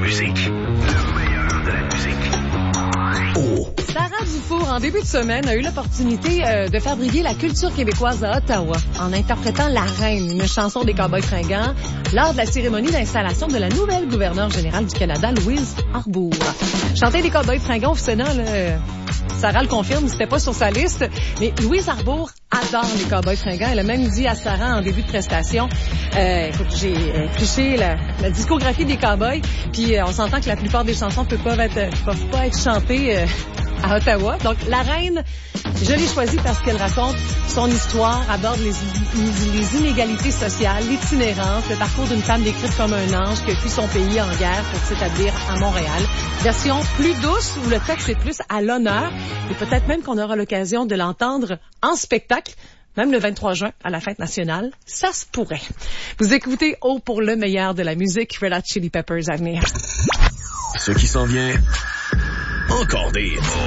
musique. Le meilleur de la musique. Oh. Sarah Dufour, en début de semaine, a eu l'opportunité de faire briller la culture québécoise à Ottawa en interprétant La Reine, une chanson des Cowboys fringants, lors de la cérémonie d'installation de la nouvelle gouverneure générale du Canada, Louise Arbour. Chanter des Cowboys fringants au Sénat, là, Sarah le confirme, c'était pas sur sa liste, mais Louise Arbour adore les Cowboys fringants. Elle a même dit à Sarah en début de prestation, écoute, j'ai épluché la discographie des Cowboys, puis on s'entend que la plupart des chansons peuvent pas être chantées à Ottawa. Donc, La Reine, je l'ai choisie parce qu'elle raconte son histoire, aborde les inégalités sociales, l'itinérance, le parcours d'une femme décrite comme un ange qui a fui son pays en guerre pour s'établir à Montréal. Version plus douce où le texte est plus à l'honneur et peut-être même qu'on aura l'occasion de l'entendre en spectacle. Même le 23 juin, à la fête nationale, ça se pourrait. Vous écoutez Oh pour le meilleur de la musique, Red Hot Chili Peppers à venir. Ce qui s'en vient, encore des